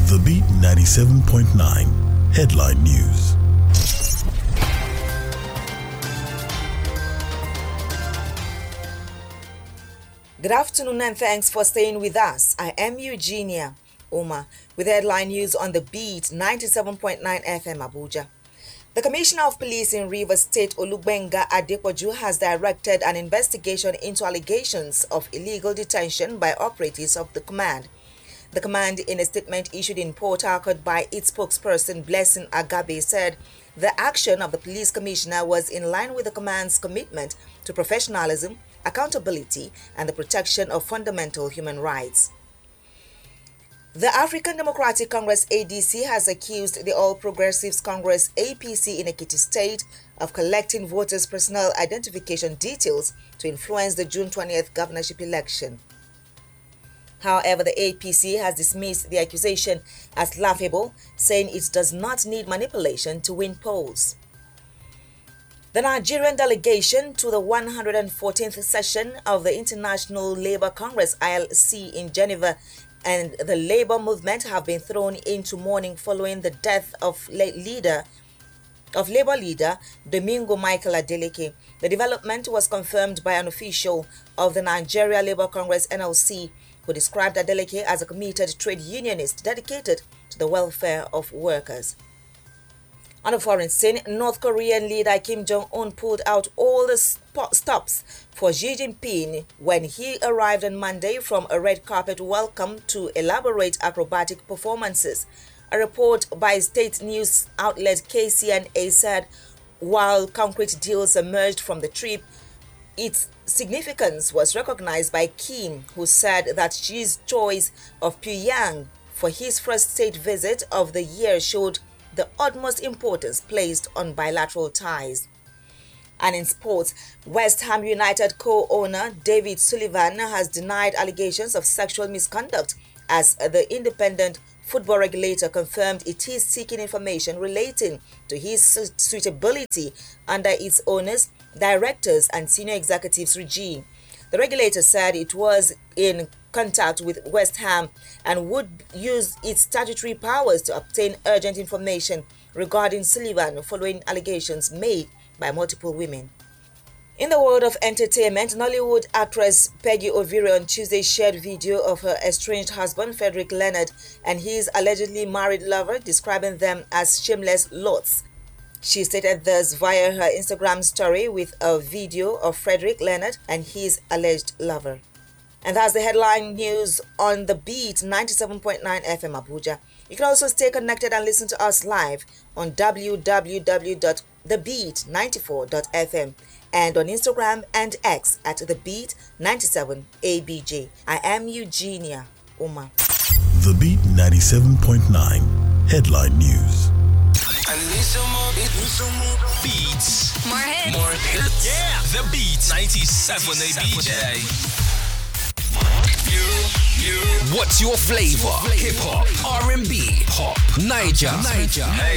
The Beat 97.9 Headline News. Good afternoon and thanks for staying with us. I am Eugenia Uma with headline news on The Beat 97.9 FM Abuja. The Commissioner of Police in Rivers State, Olugbenga Adepoju, has directed an investigation into allegations of illegal detention by operatives of the command. The command, in a statement issued in Port Harcourt by its spokesperson, Blessing Agabe, said the action of the police commissioner was in line with the command's commitment to professionalism, accountability, and the protection of fundamental human rights. The African Democratic Congress ADC has accused the All Progressives Congress APC in Ekiti State of collecting voters' personal identification details to influence the June 20th governorship election. However, the APC has dismissed the accusation as laughable, saying it does not need manipulation to win polls. The Nigerian delegation to the 114th session of the International Labour Congress ILC in Geneva and the labor movement have been thrown into mourning following the death of Labour leader Domingo Michael Adeleke. The development was confirmed by an official of the Nigeria Labour Congress NLC, who described Adeleke as a committed trade unionist dedicated to the welfare of workers. On a foreign scene, North Korean leader Kim Jong-un pulled out all the stops for Xi Jinping when he arrived on Monday from a red carpet welcome to elaborate acrobatic performances. A report by state news outlet KCNA said while concrete deals emerged from the trip, its significance was recognized by Kim, who said that Xi's choice of Pyongyang for his first state visit of the year showed the utmost importance placed on bilateral ties. And in sports, West Ham United co-owner David Sullivan has denied allegations of sexual misconduct as the independent football regulator confirmed it is seeking information relating to his suitability under its owners, directors, and senior executives regime. The regulator said it was in contact with West Ham and would use its statutory powers to obtain urgent information regarding Sullivan following allegations made by multiple women. In the world of entertainment, Nollywood actress Peggy Ovire on Tuesday shared video of her estranged husband Frederick Leonard and his allegedly married lover, describing them as shameless lots. She stated this via her Instagram story with a video of Frederick Leonard and his alleged lover. And that's the headline news on The Beat 97.9 FM Abuja. You can also stay connected and listen to us live on www.thebeat94.fm and on Instagram and X at TheBeat97ABJ. I am Eugenia Uma. The Beat 97.9 Headline News. I need some more beats. More hits. More hits. Yeah. The Beat 97 ABJ. What's your flavor? Hip hop, R&B, pop, Niger. Hey.